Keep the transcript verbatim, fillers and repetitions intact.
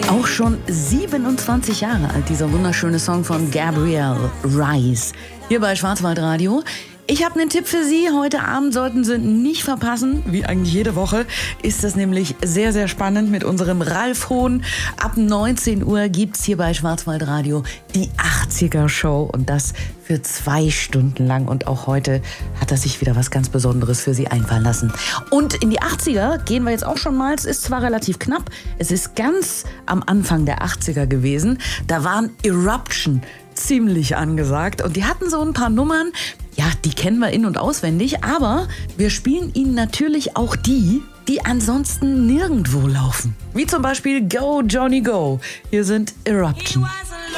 Auch schon siebenundzwanzig Jahre alt, dieser wunderschöne Song von Gabrielle Rise. Hier bei Schwarzwaldradio. Ich habe einen Tipp für Sie. Heute Abend sollten Sie nicht verpassen. Wie eigentlich jede Woche ist das nämlich sehr, sehr spannend mit unserem Ralf Hohn. Ab neunzehn Uhr gibt's hier bei Schwarzwaldradio die achtziger-Show. Und das für zwei Stunden lang. Und auch heute hat er sich wieder was ganz Besonderes für Sie einfallen lassen. Und in die achtziger gehen wir jetzt auch schon mal. Es ist zwar relativ knapp. Es ist ganz am Anfang der achtziger gewesen. Da waren Eruption ziemlich angesagt. Und die hatten so ein paar Nummern. Ja, die kennen wir in- und auswendig, aber wir spielen Ihnen natürlich auch die, die ansonsten nirgendwo laufen. Wie zum Beispiel Go Johnny Go. Hier sind Eruption.